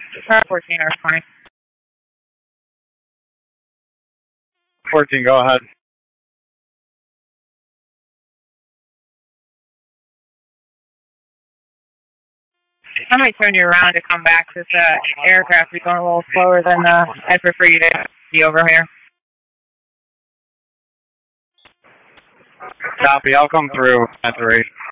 Car 14 or 20. 14, go ahead. I might turn you around to come back. This aircraft is going a little slower than I'd prefer you to be over here. Copy, I'll come through at the rate.